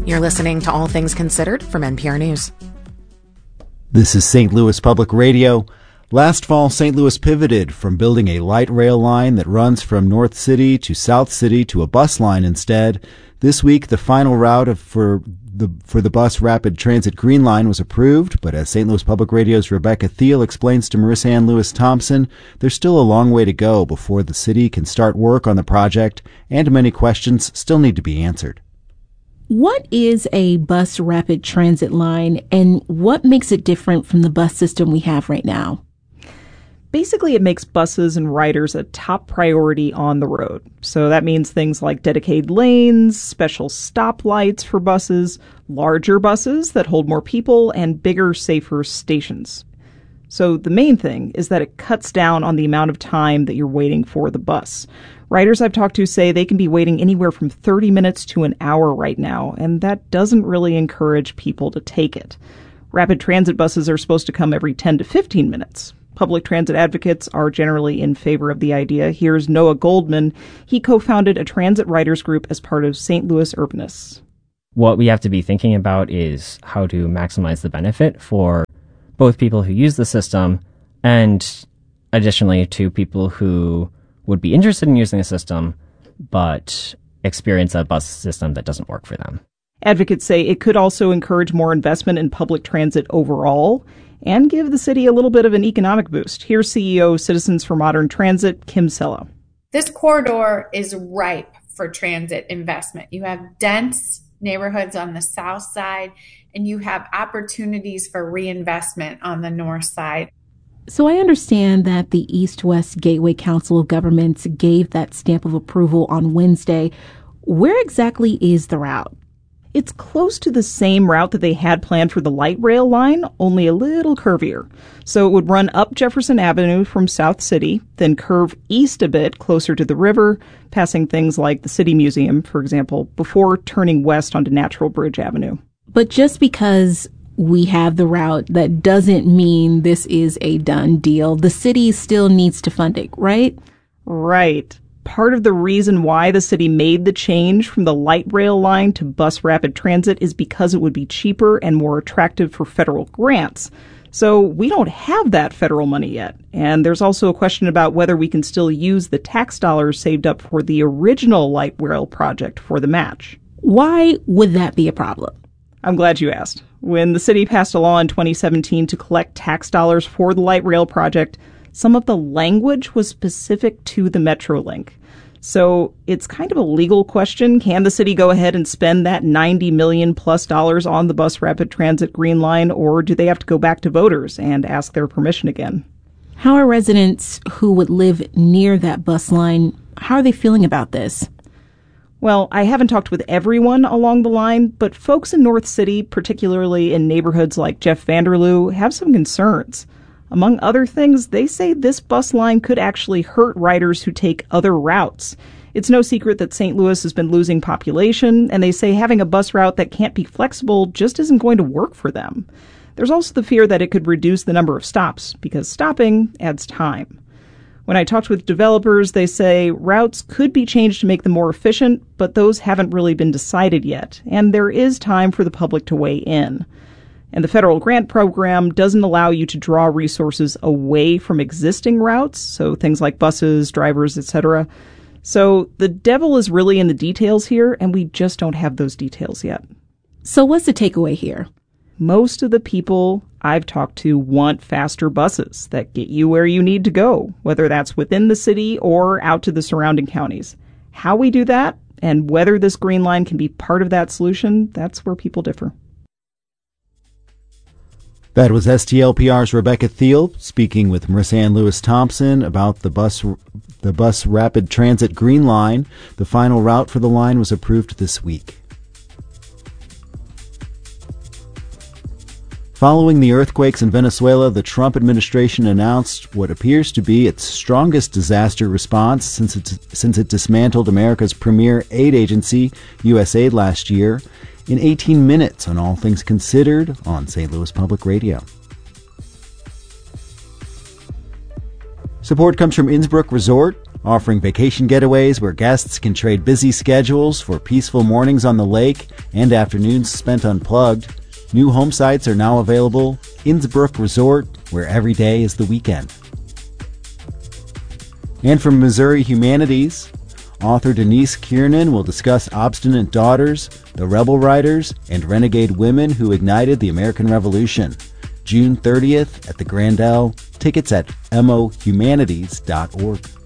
You're listening to All Things Considered from NPR News. This is St. Louis Public Radio. Last fall, St. Louis pivoted from building a light rail line that runs from North City to South City to a bus line instead. This week, the final route for the bus rapid transit Green Line was approved, but as St. Louis Public Radio's Rebecca Thiel explains to Marissa Ann Lewis-Thompson, there's still a long way to go before the city can start work on the project, and many questions still need to be answered. What is a bus rapid transit line, and what makes it different from the bus system we have right now? Basically, it makes buses and riders a top priority on the road. So that means things like dedicated lanes, special stoplights for buses, larger buses that hold more people, and bigger, safer stations. So the main thing is that it cuts down on the amount of time that you're waiting for the bus. Riders I've talked to say they can be waiting anywhere from 30 minutes to an hour right now, and that doesn't really encourage people to take it. Rapid transit buses are supposed to come every 10 to 15 minutes. Public transit advocates are generally in favor of the idea. Here's Noah Goldman. He co-founded a transit riders group as part of St. Louis Urbanists. What we have to be thinking about is how to maximize the benefit for both people who use the system and additionally to people who would be interested in using the system but experience a bus system that doesn't work for them. Advocates say it could also encourage more investment in public transit overall and give the city a little bit of an economic boost. Here's CEO of Citizens for Modern Transit, Kim Sella. This corridor is ripe for transit investment. You have dense neighborhoods on the south side, and you have opportunities for reinvestment on the north side. So I understand that the East-West Gateway Council of Governments gave that stamp of approval on Wednesday. Where exactly is the route? It's close to the same route that they had planned for the light rail line, only a little curvier. So it would run up Jefferson Avenue from South City, then curve east a bit closer to the river, passing things like the City Museum, for example, before turning west onto Natural Bridge Avenue. But just because we have the route, that doesn't mean this is a done deal. The city still needs to fund it, right? Right. Part of the reason why the city made the change from the light rail line to bus rapid transit is because it would be cheaper and more attractive for federal grants. So we don't have that federal money yet. And there's also a question about whether we can still use the tax dollars saved up for the original light rail project for the match. Why would that be a problem? I'm glad you asked. When the city passed a law in 2017 to collect tax dollars for the light rail project, some of the language was specific to the Metrolink. So it's kind of a legal question. Can the city go ahead and spend that $90 million plus on the bus rapid transit Green Line, or do they have to go back to voters and ask their permission again? How are residents who would live near that bus line, how are they feeling about this? Well, I haven't talked with everyone along the line, but folks in North City, particularly in neighborhoods like Jeff Vanderloo, have some concerns. Among other things, they say this bus line could actually hurt riders who take other routes. It's no secret that St. Louis has been losing population, and they say having a bus route that can't be flexible just isn't going to work for them. There's also the fear that it could reduce the number of stops, because stopping adds time. When I talked with developers, they say routes could be changed to make them more efficient, but those haven't really been decided yet, and there is time for the public to weigh in. And the federal grant program doesn't allow you to draw resources away from existing routes, so things like buses, drivers, etc. So the devil is really in the details here, and we just don't have those details yet. So what's the takeaway here? Most of the people I've talked to want faster buses that get you where you need to go, whether that's within the city or out to the surrounding counties. How we do that, and whether this Green Line can be part of that solution, that's where people differ. That was STLPR's Rebecca Thiel speaking with Marissa Ann Lewis-Thompson about the bus rapid transit Green Line. The final route for the line was approved this week. Following the earthquakes in Venezuela, the Trump administration announced what appears to be its strongest disaster response since it dismantled America's premier aid agency, USAID, last year, in 18 minutes on All Things Considered on St. Louis Public Radio. Support comes from Innsbrook Resort. offering vacation getaways where guests can trade busy schedules for peaceful mornings on the lake and afternoons spent unplugged. New home sites are now available. Innsbruck Resort, where every day is the weekend. And from Missouri Humanities, author Denise Kiernan will discuss obstinate daughters, the rebel riders, and renegade women who ignited the American Revolution. June 30th at the Grandel. Tickets at mohumanities.org.